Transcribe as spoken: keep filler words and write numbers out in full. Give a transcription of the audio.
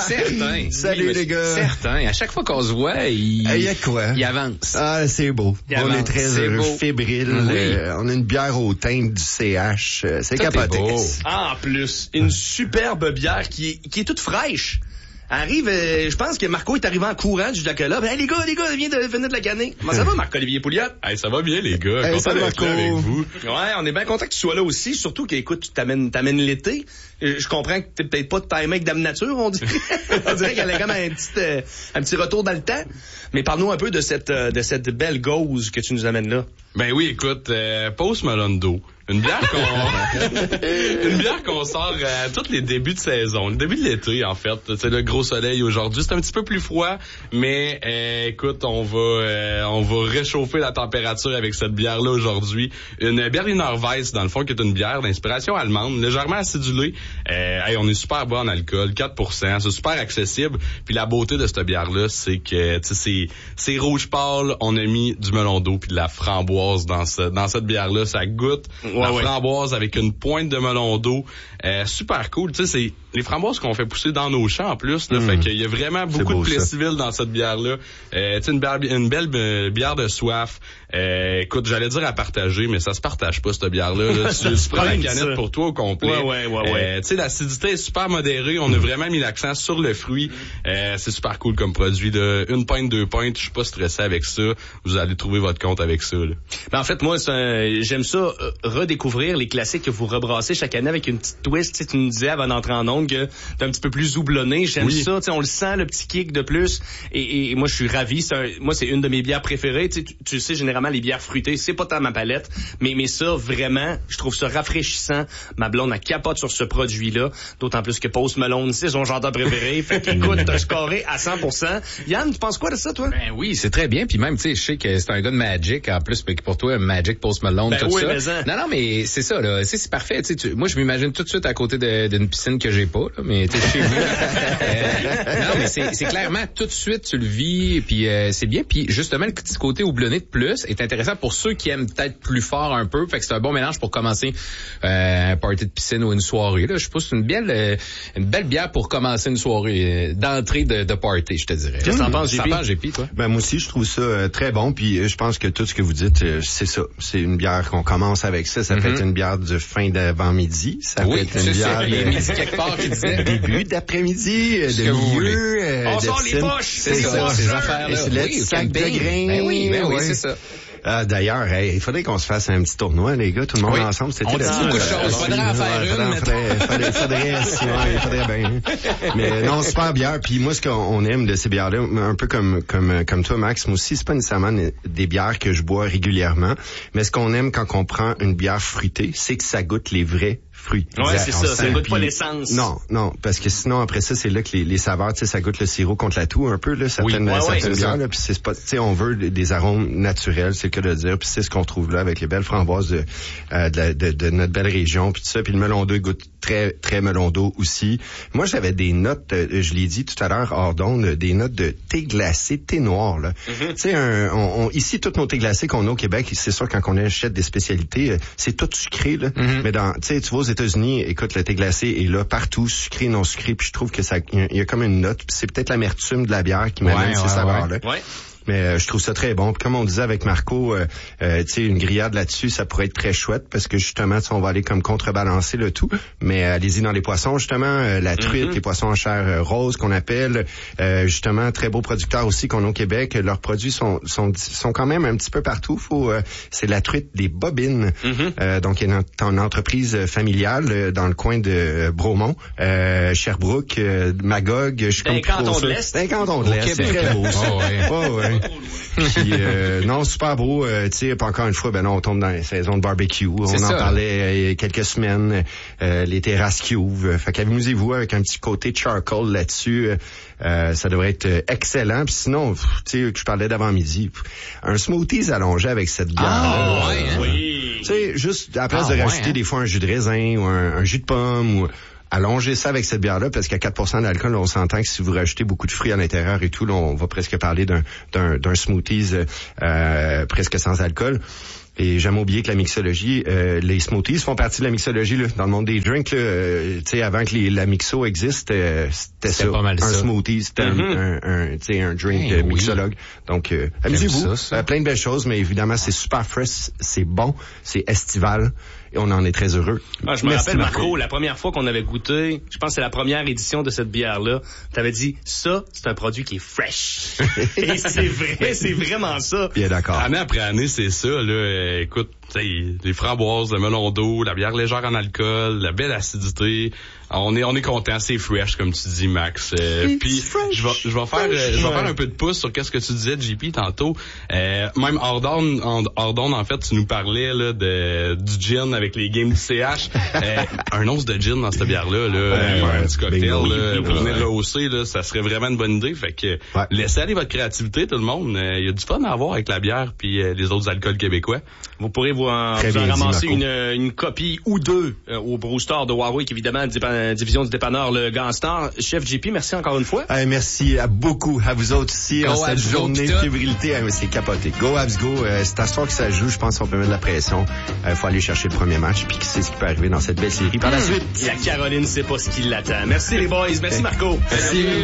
Certain. Salut oui, les gars. Certain. À chaque fois qu'on se voit, il, il y a quoi? Il avance. Ah, c'est beau. Il on avance. est très c'est heureux, beau. fébrile. Oui. Euh, on a une bière au thym du C H. Euh, c'est Tout capoté. est beau. Ah, en plus, une superbe bière qui est, qui est toute fraîche. Arrive, euh, je pense que Marco est arrivé en courant du Jacola. Ben, hey, les gars, les gars, viens de venir de la canner. Comment ça va, Marc-Olivier Pouliot? Hey, ça va bien, les gars. Hey, Content salut, d'être là Marco. avec vous. Ouais, on est bien content que tu sois là aussi, surtout qu'écoute, tu t'amènes, t'amènes l'été. Euh, Je comprends que t'es peut-être pas de timing avec Dame Nature, on dirait. on dirait qu'elle a comme un petit, euh, un petit retour dans le temps. Mais parle-nous un peu de cette, euh, de cette belle gauze que tu nous amènes là. Ben oui, écoute, euh, Post Malone d'eau. Une bière qu'on une bière qu'on sort à tous les débuts de saison, le début de l'été en fait. C'est le gros soleil aujourd'hui, c'est un petit peu plus froid, mais euh, écoute, on va euh, on va réchauffer la température avec cette bière là aujourd'hui. Une Berliner Weiss dans le fond qui est une bière d'inspiration allemande, légèrement acidulée. Euh, hey, on est super bas en alcool, quatre pour cent, c'est super accessible. Puis la beauté de cette bière là, c'est que tu sais c'est c'est rouge pâle, on a mis du melon d'eau puis de la framboise dans ce dans cette bière là, ça goûte Ouais, la ouais. framboise avec une pointe de melon d'eau. Euh, super cool. Tu sais, c'est les framboises qu'on fait pousser dans nos champs en plus. Là, Mmh. Fait qu'il y a vraiment beaucoup beau, de ça. plessiville dans cette bière-là. Euh, tu sais, une, bière- une belle euh, bière de soif. Euh, écoute, j'allais dire à partager, mais ça se partage pas, cette bière-là. Là. tu, tu prends la Plein de canette ça. pour toi au complet. Ouais, ouais, ouais, ouais. Euh, tu sais, l'acidité est super modérée. On a vraiment mis l'accent sur le fruit. Euh, c'est super cool comme produit. Là. Une pinte, deux pintes, je suis pas stressé avec ça. Vous allez trouver votre compte avec ça. Là. Ben, en fait, moi, c'est un- j'aime ça, euh, redécouvrir les classiques que vous rebrassez chaque année avec une petite twist. Tu sais, tu nous disais avant d'entrer en onde que t'es un petit peu plus houblonné. J'aime Oui. ça. Tu sais, on le sent, le petit kick de plus. Et, et moi, je suis ravi. C'est un- moi, c'est une de mes bières préférées. Tu sais, tu, tu sais, généralement, les bières fruitées, c'est pas tant ma palette. Mais, mais ça, vraiment, je trouve ça rafraîchissant. Ma blonde, elle capote sur ce produit-là. D'autant plus que Post Malone, c'est son chanteur préféré. Fait qu'écoute, t'as scoré à cent pour cent. Yann, tu penses quoi de ça, toi? Ben oui, c'est très bien. Puis même, tu sais, je sais que c'est un gars de Magic en plus, puis que pour toi, Magic, Post Malone, Ben tout oui, ça. mais en. Non, non, mais c'est ça, là. Tu sais, c'est parfait. Tu sais, tu- moi, je m'imagine tout de suite à côté de- d'une piscine que j'ai pas, là, mais tu sais, chez vous. Euh, non, mais c'est, c'est clairement tout de suite, tu le vis, puis euh, c'est bien. Puis justement, le petit côté houblonné de plus est intéressant pour ceux qui aiment peut-être plus fort un peu. Fait que c'est un bon mélange pour commencer euh, un party de piscine ou une soirée. Là, je pense que c'est une belle, euh, une belle bière pour commencer une soirée euh, d'entrée de, de party, je te dirais. Qu'est-ce que t'en penses, Qu'est-ce que J P? t'en penses, J P, toi? Ben moi aussi, je trouve ça euh, très bon. Puis euh, je pense que tout ce que vous dites, euh, c'est ça. C'est une bière qu'on commence avec ça. Ça peut Mhm. être une bière de fin d'avant-midi. Ça peut Oui, être une c'est bière ça. Il y a de midi quelque part qui disait. début d'après-midi, euh, Ce de que vous voulez. milieu. euh, On de sort les piscine. poches, C'est les ça, poches. ces affaires-là. Le Oui, au sac de camping. grains. Ben oui, ben oui, ouais. c'est ça. Ah, d'ailleurs, hey, il faudrait qu'on se fasse un petit tournoi, les gars, tout le monde Oui. ensemble. C'était On dit là-dessus, beaucoup de là. choses. Faudrait en faire Ouais, une, faudrait, faudrait, faudrait, faudrait, faudrait, ouais, faudrait bien. Mais non, super bière. Puis moi, ce qu'on aime de ces bières-là, un peu comme comme comme toi, Max, moi aussi, c'est pas nécessairement des bières que je bois régulièrement. Mais ce qu'on aime quand on prend une bière fruitée, c'est que ça goûte les vrais fruits. Ouais, Exact. c'est On ça. sent, Ça goûte pas puis- l'essence. Non, non, parce que sinon, après ça, c'est là que les, les saveurs, tu sais, ça goûte le sirop contre la toux un peu, là, certaines, Ouais, ouais, certaines c'est bières, ça. là, puis c'est pas, tu sais, on veut des, des arômes naturels, c'est le cas de le dire, puis c'est ce qu'on trouve là avec les belles framboises de, euh, de, la- de, de notre belle région, puis tout ça, puis le melon d'eau, il goûte très, très melon d'eau aussi. Moi, j'avais des notes, euh, je l'ai dit tout à l'heure, hors d'onde, des notes de thé glacé, thé noir, là. Mm-hmm. Tu sais, un- on, on- ici, toutes nos thés glacés qu'on a au Québec, c'est sûr, quand on achète des spécialités, euh, c'est tout sucré, là. Mhm. Mais dans, tu sais, tu vas aux États-Unis, écoute, le thé glacé est là partout, sucré, non sucré, puis je trouve que ça, il y a- il y a comme une note, puis c'est peut-être l'amertume de la bière qui m'amène Ouais, ces ouais, saveurs-là. Ouais. Mais euh, je trouve ça très bon. Puis comme on disait avec Marco, euh, euh, tu sais, une grillade là-dessus, ça pourrait être très chouette parce que justement, tu sais, on va aller comme contrebalancer le tout. Mais euh, allez-y dans les poissons, justement, euh, la truite, Mm-hmm. les poissons en chair euh, rose qu'on appelle, euh, justement, très beaux producteurs aussi qu'on a au Québec. Leurs produits sont sont sont quand même un petit peu partout. Faut, euh, c'est la truite des Bobines. Mm-hmm. Euh, donc, il y a une, une entreprise familiale euh, dans le coin de euh, Bromont, euh, Sherbrooke, euh, Magog. Je suis Dans comme les plus trop cantons de sûr. l'Est. Dans les cantons de Au l'Est. C'est Québec. très beau, ça. Oh, ouais. Oh, ouais. Puis, euh, non, super beau. Euh, tu sais, puis encore une fois, ben non, on tombe dans la saison de barbecue. On C'est en ça. parlait il y a quelques semaines. Euh, les terrasses cuves. Fait qu'amusez-vous avec un petit côté charcoal là-dessus. Euh, ça devrait être euh, excellent. Puis sinon, pff, tu sais, que je parlais d'avant-midi, pff, un smoothies allongé avec cette bière. Ah, ouais, hein? Oui. Tu sais, juste à la place Ah, de ouais, rajouter hein? des fois un jus de raisin ou un, un jus de pomme ou allonger ça avec cette bière-là, parce qu'à quatre pour cent d'alcool, là, on s'entend que si vous rajoutez beaucoup de fruits à l'intérieur et tout, là, on va presque parler d'un, d'un, d'un smoothies euh, presque sans alcool. Et j'aime oublier que la mixologie, euh, les smoothies font partie de la mixologie là, dans le monde des drinks. Là, euh, tu sais, avant que les, la mixo existe, euh, c'était ça. Pas mal un ça. smoothie, c'était mm-hmm. un, un, un, tu sais, un drink hey, euh, mixologue. Oui. Donc, euh, amusez-vous. Ça, ça. Euh, plein de belles choses, mais évidemment, c'est super fresh, c'est bon, c'est estival. Et on en est très heureux. Ah, je me Merci, rappelle, Marco, Marco, la première fois qu'on avait goûté, je pense que c'est la première édition de cette bière-là, t'avais dit, ça, c'est un produit qui est fresh. Et c'est vrai, c'est vraiment ça. Bien d'accord. Année après année, c'est ça, là. Euh, écoute, t'sais, les framboises, le melon d'eau, la bière légère en alcool, la belle acidité. On est, on est content, c'est fresh, comme tu dis, Max. Euh, puis, je vais, je vais faire, euh, je vais faire un peu de pouce sur qu'est-ce que tu disais, J P, tantôt. Euh, même hors d'onde, en, hors d'onde, en fait, tu nous parlais, là, de, du gin avec les games du C H. Euh, un once de gin dans cette bière-là, là, ouais, un ouais, petit cocktail, bingo. là, pour Ouais. venir rehausser, là, ça serait vraiment une bonne idée. Fait que, Ouais. laissez aller votre créativité, tout le monde. Il euh, y a du fun à avoir avec la bière puis euh, les autres alcools québécois. Vous pourrez vous en, Très vous en bien dit, ramasser Marco. une, une copie ou deux euh, au Brew Store de Warwick, évidemment, dépa- division du dépanneur le Ganstar. Chef J P, merci encore une fois. Hey, merci à beaucoup, à vous autres aussi, Go en cette Habs Go, journée pis de tout. fébrilité. Hey, c'est capoté. Go Habs Go, euh, c'est à ce soir que ça joue, je pense qu'on peut mettre de la pression. Il euh, faut aller chercher le premier match, puis qui sait ce qui peut arriver dans cette belle série par la suite. La Caroline sait pas ce qui l'attend. Merci les boys, merci Marco. Merci.